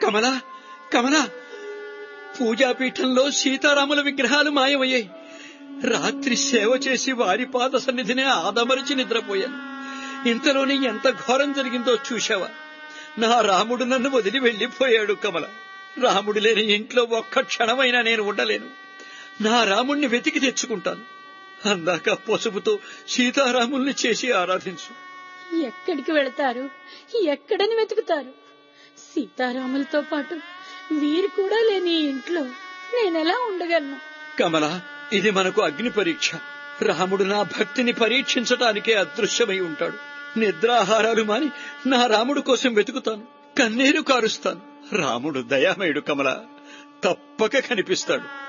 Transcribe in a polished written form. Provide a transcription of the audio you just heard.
కమలా, కమలా, పూజాపీఠంలో సీతారాముల విగ్రహాలు మాయమయ్యాయి. రాత్రి సేవ చేసి వారి పాద సన్నిధినే ఆదమరిచి నిద్రపోయాను. ఇంతలోనే ఎంత ఘోరం జరిగిందో చూశావా? నా రాముడు నన్ను వదిలి వెళ్లిపోయాడు కమల. రాముడు లేని ఇంట్లో ఒక్క క్షణమైనా నేను ఉండలేను. నా రాముణ్ణి వెతికి తెచ్చుకుంటాను. అందాక పసుపుతో సీతారాముల్ని చేసి ఆరాధించు. ఎక్కడికి వెళతారు? ఎక్కడని వెతుకుతారు? సీతారాములతో పాటు వీరు కూడా లేని ఇంట్లో నేనెలా ఉండగలను? కమల, ఇది మనకు అగ్ని పరీక్ష. రాముడు నా భక్తిని పరీక్షించటానికే అదృశ్యమై ఉంటాడు. నిద్రాహారాలు మాని నా రాముడు కోసం వెతుకుతాను, కన్నీరు కారుస్తాను. రాముడు దయామయుడు కమల, తప్పక కనిపిస్తాడు.